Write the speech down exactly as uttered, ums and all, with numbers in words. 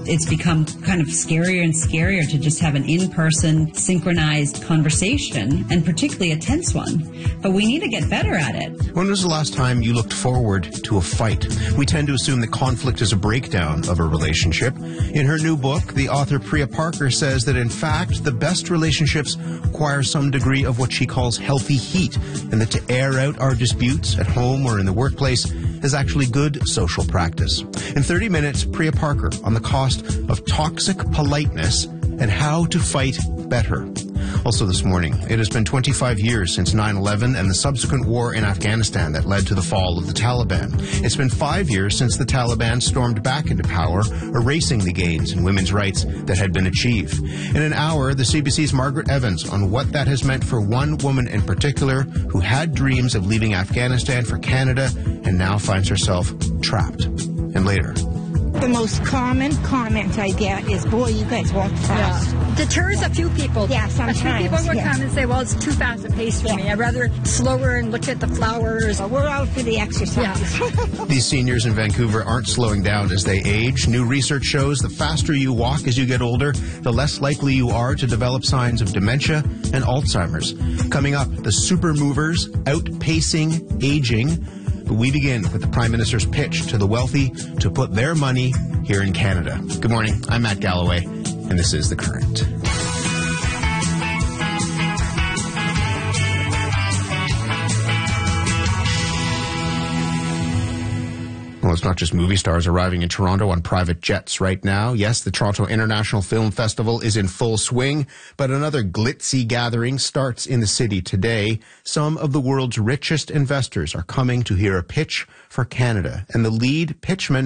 It's become kind of scarier and scarier to just have an in-person, synchronized conversation, and particularly a tense one. But we need to get better at it. When was the last time you looked forward to a fight? We tend to assume that conflict is a breakdown of a relationship. In her new book, the author Priya Parker says that, in fact, the best relationships require some degree of what she calls healthy heat, and that to air out our disputes at home or in the workplace is actually good social practice. In thirty minutes, Priya Parker on the cost of toxic politeness and how to fight better. Also this morning, it has been twenty-five years since nine eleven and the subsequent war in Afghanistan that led to the fall of the Taliban. It's been five years since the Taliban stormed back into power, erasing the gains in women's rights that had been achieved. In an hour, the C B C's Margaret Evans on what that has meant for one woman in particular who had dreams of leaving Afghanistan for Canada and now finds herself trapped. And later, the most common comment I get is, boy, you guys walk fast. Yeah. Deters a few people. Yeah, sometimes. A few people would yeah. come and say, well, it's too fast a pace for yeah. me. I'd rather slower and look at the flowers. Well, we're out for the exercise. Yeah. These seniors in Vancouver aren't slowing down as they age. New research shows the faster you walk as you get older, the less likely you are to develop signs of dementia and Alzheimer's. Coming up, the super movers outpacing aging. But we begin with the Prime Minister's pitch to the wealthy to put their money here in Canada. Good morning. I'm Matt Galloway, and this is The Current. Well, it's not just movie stars arriving in Toronto on private jets right now. Yes, the Toronto International Film Festival is in full swing, but another glitzy gathering starts in the city today. Some of the world's richest investors are coming to hear a pitch for Canada, and the lead pitchman